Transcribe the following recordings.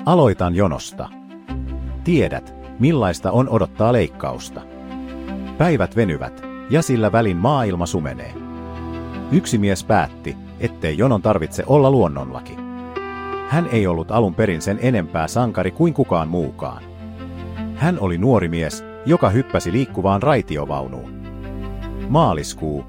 Aloitan jonosta. Tiedät, millaista on odottaa leikkausta. Päivät venyvät, ja sillä välin maailma sumenee. Yksi mies päätti, ettei jonon tarvitse olla luonnonlaki. Hän ei ollut alun perin sen enempää sankari kuin kukaan muukaan. Hän oli nuori mies, joka hyppäsi liikkuvaan raitiovaunuun. Maaliskuu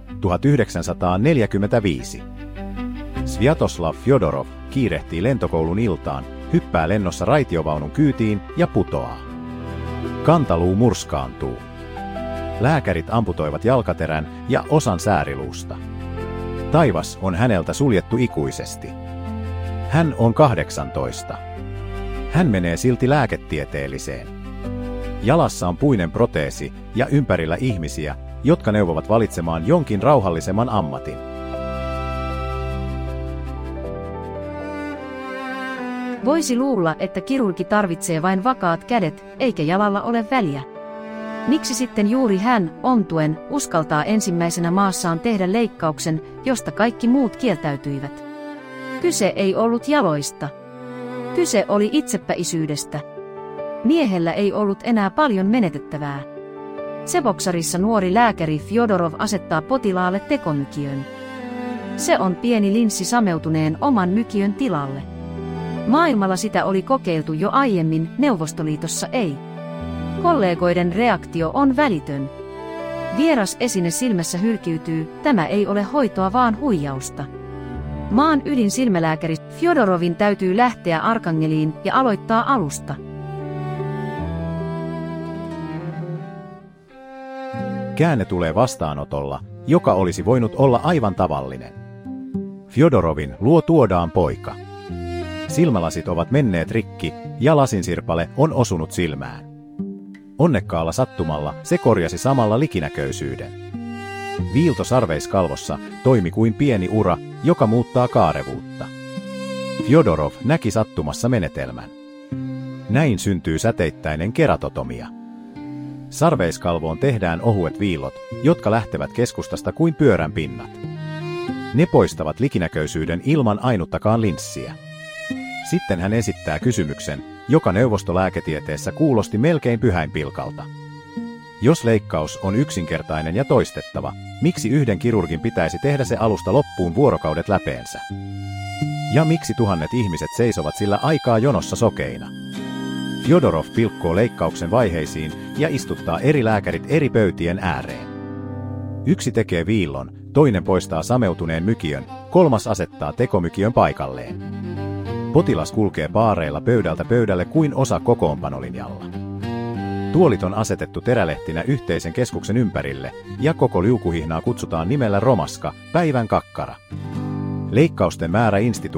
1945. Sviatoslav Fjodorov kiirehtii lentokoulun iltaan, hyppää lennossa raitiovaunun kyytiin ja putoaa. Kantaluu murskaantuu. Lääkärit amputoivat jalkaterän ja osan sääriluusta. Taivas on häneltä suljettu ikuisesti. Hän on 18. Hän menee silti lääketieteelliseen. Jalassa on puinen proteesi ja ympärillä ihmisiä, jotka neuvovat valitsemaan jonkin rauhallisemman ammatin. Voisi luulla, että kirurgi tarvitsee vain vakaat kädet, eikä jalalla ole väliä. Miksi sitten juuri hän, ontuen, uskaltaa ensimmäisenä maassaan tehdä leikkauksen, josta kaikki muut kieltäytyivät? Kyse ei ollut jaloista. Kyse oli itsepäisyydestä. Miehellä ei ollut enää paljon menetettävää. Sevoksarissa nuori lääkäri Fjodorov asettaa potilaalle tekomykiön. Se on pieni linssi sameutuneen oman mykiön tilalle. Maailmalla sitä oli kokeiltu jo aiemmin, Neuvostoliitossa ei. Kollegoiden reaktio on välitön. Vieras esine silmässä hylkiytyy, tämä ei ole hoitoa vaan huijausta. Maan ydinsilmälääkäri Fjodorovin täytyy lähteä Arkangeliin ja aloittaa alusta. Käänne tulee vastaanotolla, joka olisi voinut olla aivan tavallinen. Fjodorovin luo tuodaan poika. Silmälasit ovat menneet rikki ja lasinsirpale on osunut silmään. Onnekkaalla sattumalla se korjasi samalla likinäköisyyden. Viilto sarveiskalvossa toimi kuin pieni ura, joka muuttaa kaarevuutta. Fjodorov näki sattumassa menetelmän. Näin syntyy säteittäinen keratotomia. Sarveiskalvoon tehdään ohuet viillot, jotka lähtevät keskustasta kuin pyörän pinnat. Ne poistavat likinäköisyyden ilman ainuttakaan linssiä. Sitten hän esittää kysymyksen, joka neuvostolääketieteessä kuulosti melkein pyhäinpilkalta. Jos leikkaus on yksinkertainen ja toistettava, miksi yhden kirurgin pitäisi tehdä se alusta loppuun vuorokaudet läpeensä? Ja miksi tuhannet ihmiset seisovat sillä aikaa jonossa sokeina? Fjodorov pilkkoo leikkauksen vaiheisiin ja istuttaa eri lääkärit eri pöytien ääreen. Yksi tekee viillon, toinen poistaa sameutuneen mykiön, kolmas asettaa tekomykiön paikalleen. Potilas kulkee paareilla pöydältä pöydälle kuin osa kokoonpanolinjalla. Tuolit on asetettu terälehtinä yhteisen keskuksen ympärille, ja koko liukuhihnaa kutsutaan nimellä Romaska, päivän kakkara. Leikkausten määrä instituutiossa